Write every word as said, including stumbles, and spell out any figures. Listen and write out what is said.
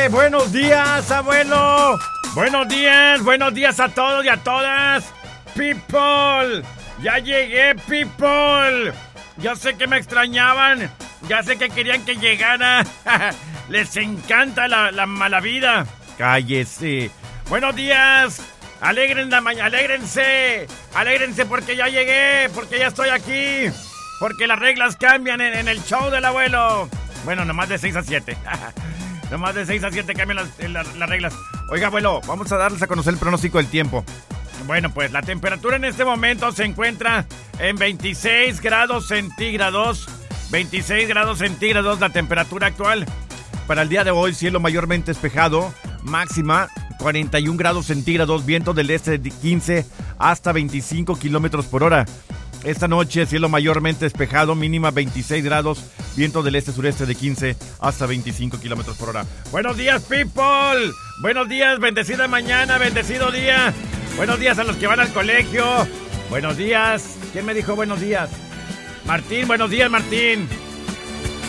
buenos días, abuelo. Buenos días, buenos días a todos y a todas. People, ya llegué, people. Yo sé que me extrañaban, ya sé que querían que llegara. Les encanta la, la mala vida. Cállese. Buenos días. Alegren la mañana, alégrense. Alégrense porque ya llegué, porque ya estoy aquí. Porque las reglas cambian en, en el show del abuelo. Bueno, nomás de seis a siete. Nomás de seis a siete cambian las, las, las reglas. Oiga, abuelo, vamos a darles a conocer el pronóstico del tiempo. Bueno, pues la temperatura en este momento se encuentra en veintiséis grados centígrados. veintiséis grados centígrados la temperatura actual. Para el día de hoy, cielo mayormente despejado. Máxima cuarenta y un grados centígrados. Viento del este de quince hasta veinticinco kilómetros por hora. Esta noche, cielo mayormente despejado, mínima veintiséis grados, viento del este-sureste de quince hasta veinticinco kilómetros por hora. Buenos días, people. Buenos días, bendecida mañana, bendecido día. Buenos días a los que van al colegio. Buenos días. ¿Quién me dijo buenos días? Martín, buenos días, Martín.